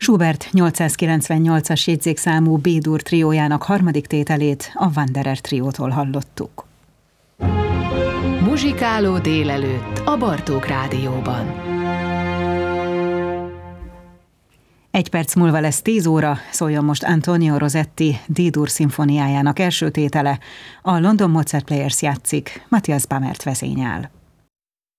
Schubert 898-as jegyzékszámú B-dur triójának harmadik tételét a Wanderer triótól hallottuk. Muzsikáló délelőtt a Bartók Rádióban. 1 perc múlva lesz 10 óra, szóljon most Antonio Rosetti D-dur szimfóniájának első tétele, a London Mozart Players játszik, Matthias Bamert vezényel.